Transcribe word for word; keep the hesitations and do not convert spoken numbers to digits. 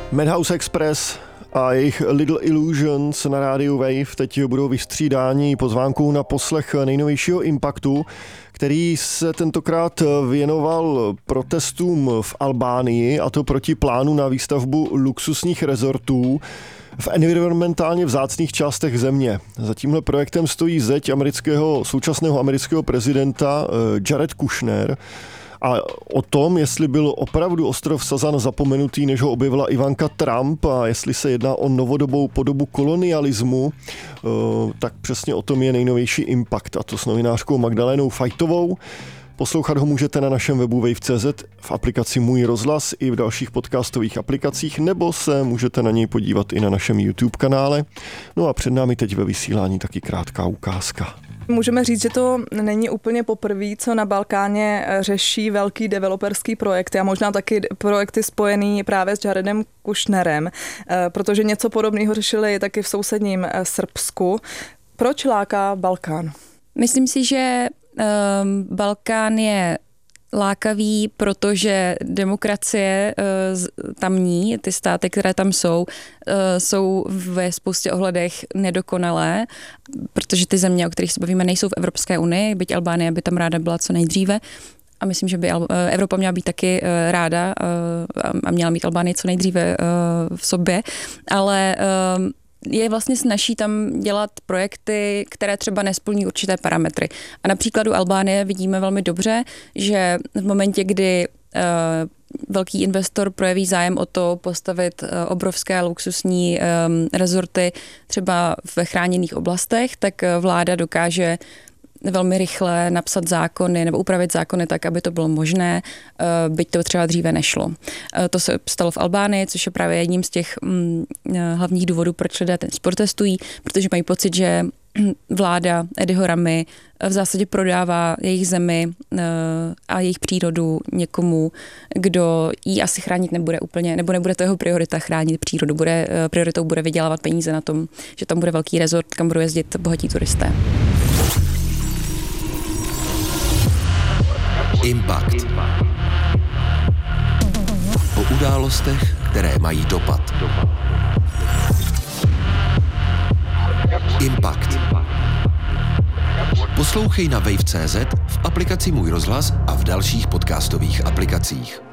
Madhouse Express a jejich Little Illusions na rádiu Wave teď budou vystřídáni pozvánkou na poslech nejnovějšího Impactu, který se tentokrát věnoval protestům v Albánii, a to proti plánu na výstavbu luxusních rezortů v environmentálně vzácných částech země. Za tímhle projektem stojí zeď amerického, současného amerického prezidenta Jared Kushner. A o tom, jestli byl opravdu ostrov Sazan zapomenutý, než ho objevila Ivanka Trump, a jestli se jedná o novodobou podobu kolonialismu, tak přesně o tom je nejnovější Impact, a to s novinářkou Magdalénou Fajtovou. Poslouchat ho můžete na našem webu wave tečka cé zet, v aplikaci Můj rozhlas i v dalších podcastových aplikacích, nebo se můžete na něj podívat i na našem YouTube kanále. No a před námi teď ve vysílání taky krátká ukázka. Můžeme říct, že to není úplně poprvé, co na Balkáně řeší velký developerský projekty a možná taky projekty spojený právě s Jaredem Kushnerem, protože něco podobného řešili taky v sousedním Srbsku. Proč láká Balkán? Myslím si, že um, Balkán je lákavý, protože demokracie uh, tamní, ty státy, které tam jsou, uh, jsou ve spoustě ohledech nedokonalé, protože ty země, o kterých se bavíme, nejsou v Evropské unii, byť Albánie by tam ráda byla co nejdříve. A myslím, že by Evropa měla být taky uh, ráda uh, a měla mít Albánii co nejdříve uh, v sobě, ale uh, je vlastně snaží tam dělat projekty, které třeba nesplňují určité parametry. A na příkladu Albánie vidíme velmi dobře, že v momentě, kdy uh, velký investor projeví zájem o to postavit uh, obrovské luxusní um, rezorty třeba ve chráněných oblastech, tak uh, vláda dokáže velmi rychle napsat zákony nebo upravit zákony tak, aby to bylo možné, byť to třeba dříve nešlo. To se stalo v Albánii, což je právě jedním z těch hlavních důvodů, proč lidé ten protestují, protože mají pocit, že vláda Edyho Ramy v zásadě prodává jejich zemi a jejich přírodu někomu, kdo ji asi chránit nebude úplně, nebo nebude to jeho priorita chránit přírodu. Bude, prioritou bude vydělávat peníze na tom, že tam bude velký rezort, kam budou jezdit bohatí turisté. Impact. O událostech, které mají dopad. Impact. Poslouchej na wave tečka cé zet, v aplikaci Můj rozhlas a v dalších podcastových aplikacích.